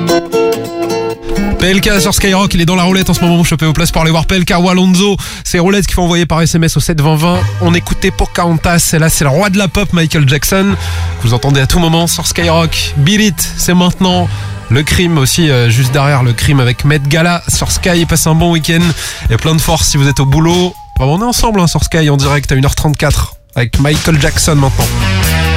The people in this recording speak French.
PLK sur Skyrock, il est dans la roulette en ce moment, vous chopez vos places pour aller voir PLK ou Alonso. C'est roulette qu'il faut envoyer par SMS au 72020. On écoutait Pocahontas, et là c'est le roi de la pop, Michael Jackson, que vous entendez à tout moment sur Skyrock. Beat It, c'est maintenant. Le crime aussi, juste derrière le crime avec Met Gala sur Sky. Passez un bon week-end et plein de force si vous êtes au boulot. On est ensemble sur Sky en direct à 1h34 avec Michael Jackson maintenant.